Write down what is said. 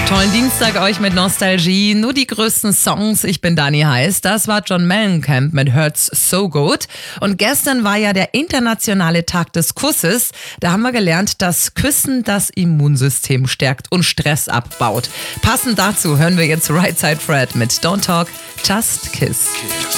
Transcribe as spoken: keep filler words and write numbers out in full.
Tollen Dienstag euch mit Nostalgie. Nur die größten Songs. Ich bin Dani Heiß. Das war John Mellencamp mit Hurts So Good. Und gestern war ja der internationale Tag des Kusses. Da haben wir gelernt, dass Küssen das Immunsystem stärkt und Stress abbaut. Passend dazu hören wir jetzt Right Side Fred mit Don't Talk, Just Kiss.